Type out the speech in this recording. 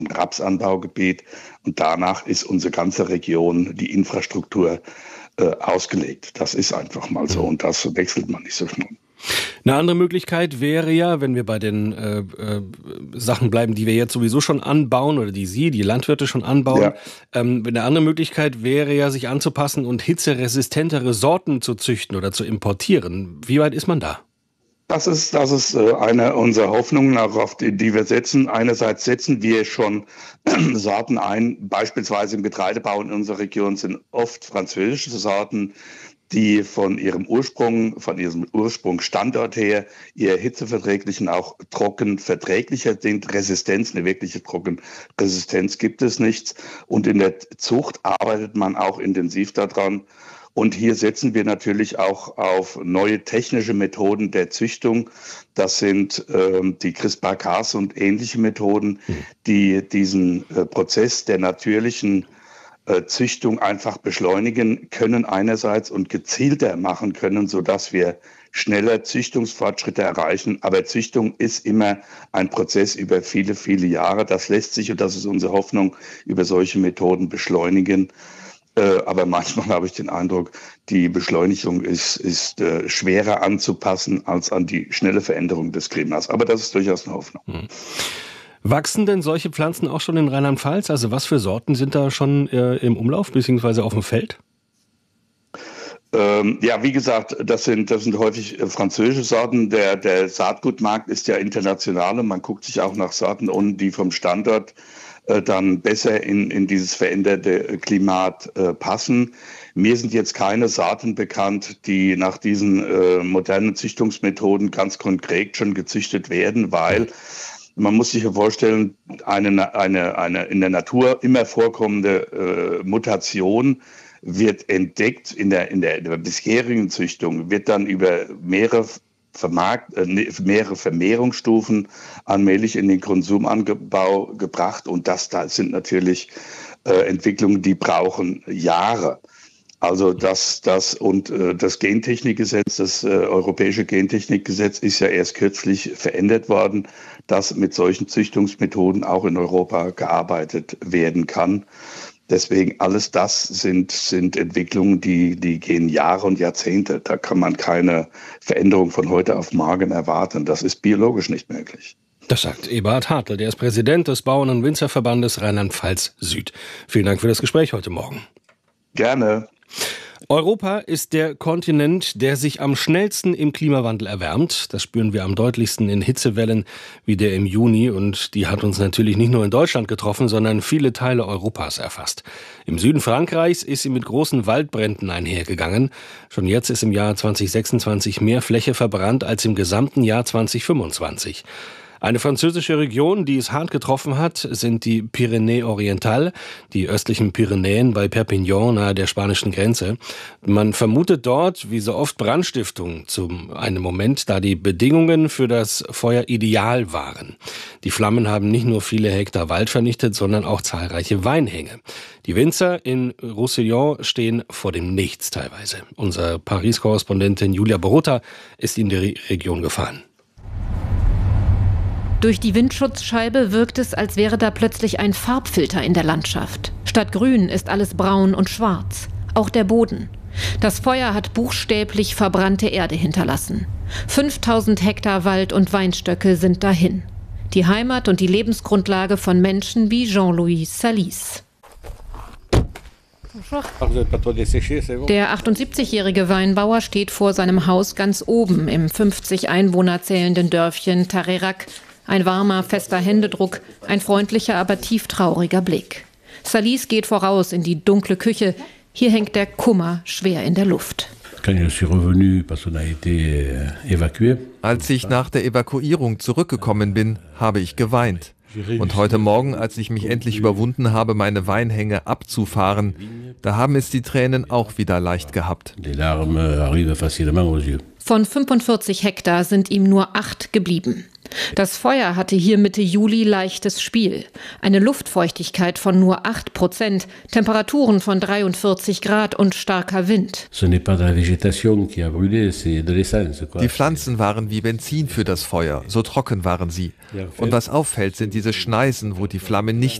Rapsanbaugebiet. Und danach ist unsere ganze Region, die Infrastruktur ausgelegt. Das ist einfach mal so und das wechselt man nicht so schnell. Eine andere Möglichkeit wäre ja, wenn wir bei den Sachen bleiben, die wir jetzt sowieso schon anbauen oder die Landwirte schon anbauen. Ja. Eine andere Möglichkeit wäre ja, sich anzupassen und hitzeresistentere Sorten zu züchten oder zu importieren. Wie weit ist man da? Das ist eine unserer Hoffnungen, auf die wir setzen. Einerseits setzen wir schon Sorten ein, beispielsweise im Getreidebau in unserer Region sind oft französische Sorten, die von ihrem Ursprungsstandort her eher hitzeverträglich und auch trockenverträglicher sind. Eine wirkliche Trockenresistenz gibt es nichts. Und in der Zucht arbeitet man auch intensiv daran. Und hier setzen wir natürlich auch auf neue technische Methoden der Züchtung. Das sind die CRISPR-Cas und ähnliche Methoden, die diesen Prozess der natürlichen Züchtung einfach beschleunigen können einerseits und gezielter machen können, sodass wir schneller Züchtungsfortschritte erreichen. Aber Züchtung ist immer ein Prozess über viele, viele Jahre. Das lässt sich, und das ist unsere Hoffnung, über solche Methoden beschleunigen. Aber manchmal habe ich den Eindruck, die Beschleunigung ist schwerer anzupassen als an die schnelle Veränderung des Klimas. Aber das ist durchaus eine Hoffnung. Wachsen denn solche Pflanzen auch schon in Rheinland-Pfalz? Also was für Sorten sind da schon im Umlauf bzw. auf dem Feld? Ja, wie gesagt, das sind häufig französische Sorten. Der Saatgutmarkt ist ja international und man guckt sich auch nach Sorten um, die vom Standort dann besser in dieses veränderte Klimat passen. Mir sind jetzt keine Sorten bekannt, die nach diesen modernen Züchtungsmethoden ganz konkret schon gezüchtet werden, weil man muss sich ja vorstellen, eine in der Natur immer vorkommende Mutation wird entdeckt in der bisherigen Züchtung, wird dann über mehrere Vermehrungsstufen allmählich in den Konsumanbau gebracht. Und das sind Entwicklungen, die brauchen Jahre. Also das Gentechnikgesetz, das europäische Gentechnikgesetz ist ja erst kürzlich verändert worden, dass mit solchen Züchtungsmethoden auch in Europa gearbeitet werden kann. Deswegen alles das sind Entwicklungen, die gehen Jahre und Jahrzehnte. Da kann man keine Veränderung von heute auf morgen erwarten. Das ist biologisch nicht möglich. Das sagt Eberhard Hartl, der ist Präsident des Bauern- und Winzerverbandes Rheinland-Pfalz Süd. Vielen Dank für das Gespräch heute Morgen. Gerne. Europa ist der Kontinent, der sich am schnellsten im Klimawandel erwärmt. Das spüren wir am deutlichsten in Hitzewellen wie der im Juni. Und die hat uns natürlich nicht nur in Deutschland getroffen, sondern viele Teile Europas erfasst. Im Süden Frankreichs ist sie mit großen Waldbränden einhergegangen. Schon jetzt ist im Jahr 2026 mehr Fläche verbrannt als im gesamten Jahr 2025. Eine französische Region, die es hart getroffen hat, sind die Pyrenäen Orientales, die östlichen Pyrenäen bei Perpignan nahe der spanischen Grenze. Man vermutet dort, wie so oft, Brandstiftung zu einem Moment, da die Bedingungen für das Feuer ideal waren. Die Flammen haben nicht nur viele Hektar Wald vernichtet, sondern auch zahlreiche Weinhänge. Die Winzer in Roussillon stehen vor dem Nichts teilweise. Unsere Paris-Korrespondentin Julia Borota ist in die Region gefahren. Durch die Windschutzscheibe wirkt es, als wäre da plötzlich ein Farbfilter in der Landschaft. Statt grün ist alles braun und schwarz. Auch der Boden. Das Feuer hat buchstäblich verbrannte Erde hinterlassen. 5000 Hektar Wald und Weinstöcke sind dahin. Die Heimat und die Lebensgrundlage von Menschen wie Jean-Louis Salis. Der 78-jährige Weinbauer steht vor seinem Haus ganz oben im 50 Einwohner zählenden Dörfchen Tarerac. Ein warmer, fester Händedruck, ein freundlicher, aber tieftrauriger Blick. Salis geht voraus in die dunkle Küche. Hier hängt der Kummer schwer in der Luft. Als ich nach der Evakuierung zurückgekommen bin, habe ich geweint. Und heute Morgen, als ich mich endlich überwunden habe, meine Weinhänge abzufahren, da haben es die Tränen auch wieder leicht gehabt. Von 45 Hektar sind ihm nur 8 geblieben. Das Feuer hatte hier Mitte Juli leichtes Spiel. Eine Luftfeuchtigkeit von nur 8%, Temperaturen von 43 Grad und starker Wind. Die Pflanzen waren wie Benzin für das Feuer, so trocken waren sie. Und was auffällt, sind diese Schneisen, wo die Flamme nicht